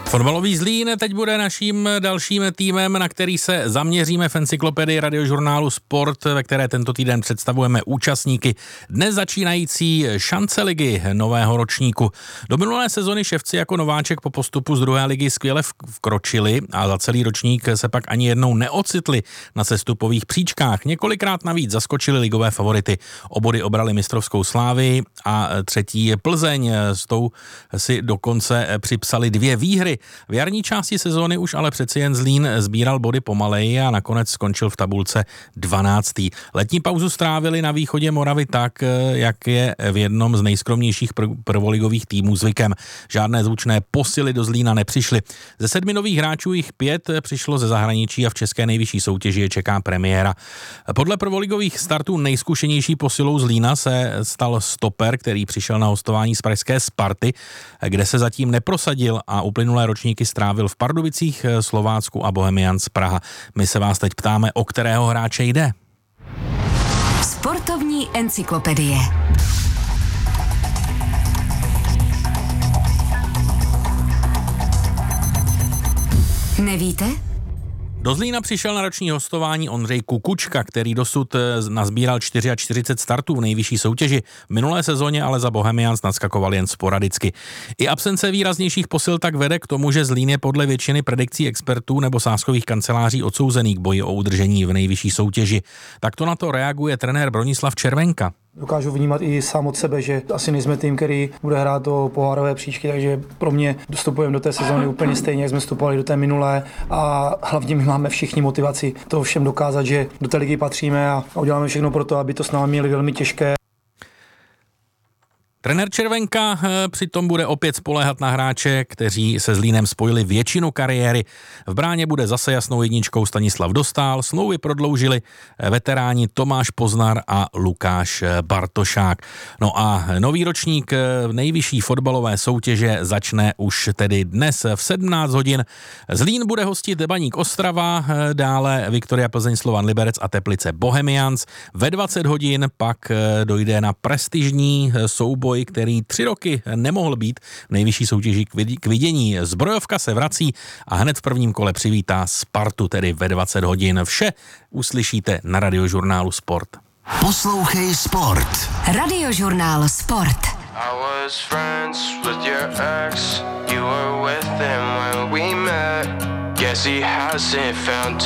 Fotbalový Zlín teď bude naším dalším týmem, na který se zaměříme v encyklopedii Radiožurnálu Sport, ve které tento týden představujeme účastníky dnes začínající šance ligy nového ročníku. Do minulé sezony Ševci jako nováček po postupu z druhé ligy skvěle vkročili a za celý ročník se pak ani jednou neocitli na sestupových příčkách. Několikrát navíc zaskočili ligové favority. O body obrali mistrovskou Slávii a třetí Plzeň. S tou si dokonce připsali 2 výhry. V jarní části sezóny už ale přeci jen Zlín sbíral body pomaleji a nakonec skončil v tabulce 12. Letní pauzu strávili na východě Moravy tak, jak je v jednom z nejskromnějších prvoligových týmů zvykem. Žádné zvučné posily do Zlína nepřišly. Ze 7 nových hráčů jich 5 přišlo ze zahraničí a v české nejvyšší soutěži je čeká premiéra. Podle prvoligových startů nejzkušenější posilou Zlína se stal stoper, který přišel na hostování z pražské Sparty, kde se zatím neprosadil a uplynulé ročníky strávil v Pardubicích, Slovácku a Bohemians Praha. My se vás teď ptáme, o kterého hráče jde. Sportovní encyklopedie. Nevíte? Do Zlína přišel na roční hostování Ondřej Kukučka, který dosud nazbíral 44 startů v nejvyšší soutěži. V minulé sezóně ale za Bohemians naskakoval jen sporadicky. I absence výraznějších posil tak vede k tomu, že Zlín je podle většiny predikcí expertů nebo sázkových kanceláří odsouzený k boji o udržení v nejvyšší soutěži. Tak to na to reaguje trenér Bronislav Červenka. Dokážu vnímat i sám od sebe, že asi nejsme tým, který bude hrát o pohárové příčky, takže pro mě dostupujeme do té sezóny úplně stejně, jak jsme vstupovali do té minulé a hlavně my máme všichni motivaci to všem dokázat, že do té ligy patříme a uděláme všechno pro to, aby to s námi měli velmi těžké. Trenér Červenka přitom bude opět spoléhat na hráče, kteří se Zlínem spojili většinu kariéry. V bráně bude zase jasnou jedničkou Stanislav Dostál, smlouvy prodloužili veteráni Tomáš Poznar a Lukáš Bartošák. No a nový ročník nejvyšší fotbalové soutěže začne už tedy dnes v 17 hodin. Zlín bude hostit Baník Ostrava, dále Viktoria Plzeň, Slovan Liberec a Teplice Bohemians. Ve 20 hodin pak dojde na prestižní souboj, který 3 roky nemohl být v nejvyšší soutěži k vidění. Zbrojovka se vrací a hned v prvním kole přivítá Spartu, tedy ve 20 hodin. Vše uslyšíte na Radiožurnálu Sport. Poslouchej Sport. Radiožurnál Sport. I was friends with your ex. You were with him when we met. Guess he hasn't found